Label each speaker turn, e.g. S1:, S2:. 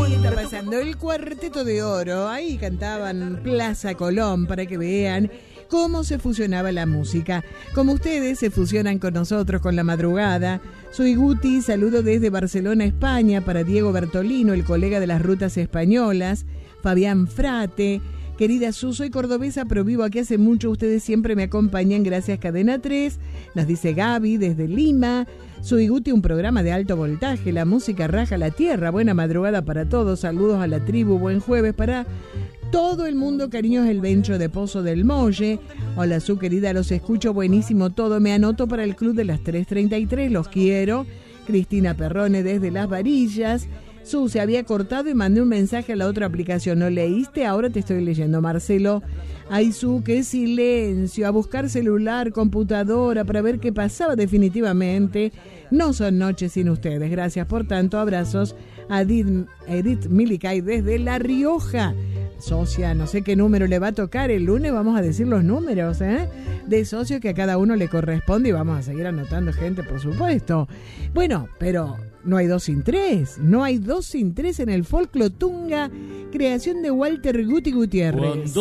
S1: Está pasando el Cuarteto de Oro. Ahí cantaban Plaza Colón para que vean cómo se fusionaba la música. Como ustedes se fusionan con nosotros con la madrugada. Soy Guti, saludo desde Barcelona, España, para Diego Bertolino, el colega de las rutas españolas, Fabián Frate. Querida Su, soy cordobesa, pero vivo aquí hace mucho. Ustedes siempre me acompañan, gracias Cadena 3. Nos dice Gaby desde Lima. Soy Guti, un programa de alto voltaje. La música raja la tierra. Buena madrugada para todos. Saludos a la tribu. Buen jueves para todo el mundo. Cariños, el Bencho de Pozo del Molle. Hola Su, querida, los escucho. Buenísimo todo. Me anoto para el club de las 3:33. Los quiero. Cristina Perrone desde Las Varillas. Su, se había cortado y mandé un mensaje a la otra aplicación. ¿No leíste? Ahora te estoy leyendo, Marcelo. Ay, Su, qué silencio. A buscar celular, computadora, para ver qué pasaba. Definitivamente no son noches sin ustedes. Gracias por tanto. Abrazos a Edith Milicay desde La Rioja. Socia, no sé qué número le va a tocar el lunes. Vamos a decir los números, de socio que a cada uno le corresponde. Y vamos a seguir anotando gente, por supuesto. Bueno, pero no hay dos sin tres. No hay dos sin tres en el Folclotunga, creación de Walter Guti Gutiérrez.